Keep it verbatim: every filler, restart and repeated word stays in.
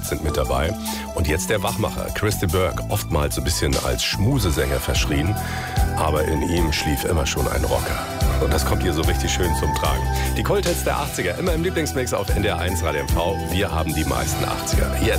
Hits sind mit dabei. Und jetzt der Wachmacher, Christy Burke, oftmals so ein bisschen als Schmusesänger verschrien. Aber in ihm schlief immer schon ein Rocker. Und das kommt hier so richtig schön zum Tragen. Die Kult-Hits der achtziger, immer im Lieblingsmix auf N D R eins Radio M V. Wir haben die meisten achtziger. Hier